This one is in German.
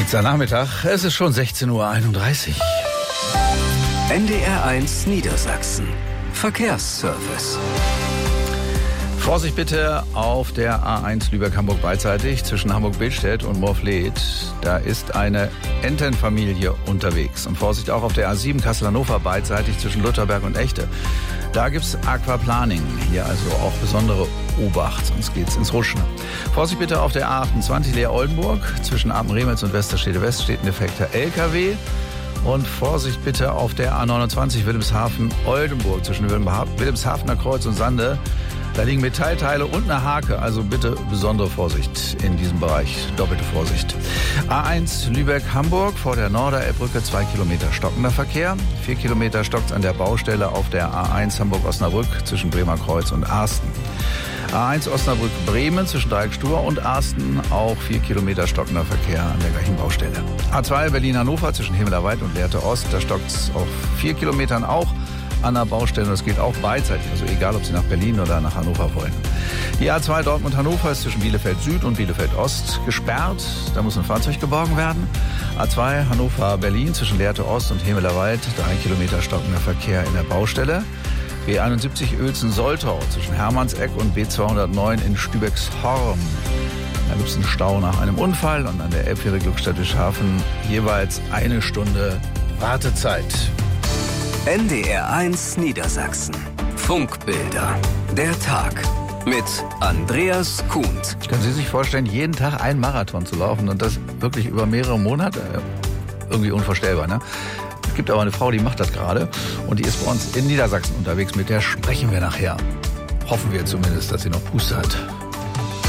Nachmittag, es ist schon 16:31 Uhr. NDR1 Niedersachsen. Verkehrsservice. Vorsicht bitte auf der A1 Lübeck-Hamburg beidseitig zwischen Hamburg-Billstedt und Morfleet. Da ist eine Entenfamilie unterwegs. Und Vorsicht auch auf der A7 Kassel-Hannover beidseitig zwischen Lutherberg und Echte. Da gibt's Aquaplaning. Hier also auch besondere Obacht, sonst geht's ins Rutschen. Vorsicht bitte auf der A28 Leer-Oldenburg. Zwischen Apen-Remitz und Westerstede West steht ein defekter LKW. Und Vorsicht bitte auf der A29 Wilhelmshaven-Oldenburg zwischen Wilhelmshavener Kreuz und Sande. Da liegen Metallteile und eine Hake, also bitte besondere Vorsicht in diesem Bereich, doppelte Vorsicht. A1 Lübeck-Hamburg vor der Norderelbbrücke 2 Kilometer stockender Verkehr. 4 Kilometer stockt an der Baustelle auf der A1 Hamburg-Osnabrück zwischen Bremer Kreuz und Arsten. A1 Osnabrück-Bremen zwischen Dreieckstur und Arsten, auch 4 Kilometer stockender Verkehr an der gleichen Baustelle. A2 Berlin-Hannover zwischen Himmelerweit und Lehrte Ost, da stockt es auf 4 Kilometern auch an der Baustelle. Das geht auch beidseitig, also egal, ob Sie nach Berlin oder nach Hannover wollen. Die A2 Dortmund-Hannover ist zwischen Bielefeld Süd und Bielefeld Ost gesperrt. Da muss ein Fahrzeug geborgen werden. A2 Hannover-Berlin zwischen Lehrte Ost und Himmelerweit, 3 Kilometer stockender Verkehr in der Baustelle. B71 Uelzen-Soltau zwischen Hermannseck und B209 in Stübeckshorn. Da gibt es einen Stau nach einem Unfall und an der Elbfähre Glückstadt-Wischhafen jeweils 1 Stunde Wartezeit. NDR1 Niedersachsen. Funkbilder. Der Tag. Mit Andreas Kuhnt. Können Sie sich vorstellen, jeden Tag einen Marathon zu laufen und das wirklich über mehrere Monate? Irgendwie unvorstellbar, ne? Es gibt aber eine Frau, die macht das gerade und die ist bei uns in Niedersachsen unterwegs. Mit der sprechen wir nachher. Hoffen wir zumindest, dass sie noch Puste hat.